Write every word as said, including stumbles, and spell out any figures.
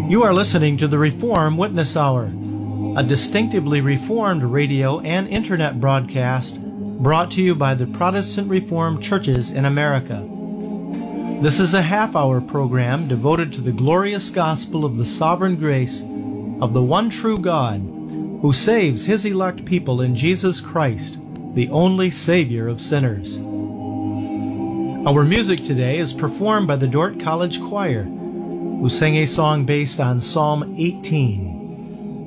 You are listening to the Reform Witness Hour, a distinctively Reformed radio and internet broadcast brought to you by the Protestant Reformed churches in America. This is a half-hour program devoted to the glorious gospel of the sovereign grace of the one true God who saves His elect people in Jesus Christ, the only Savior of sinners. Our music today is performed by the Dordt College Choir, who sang a song based on Psalm eighteen.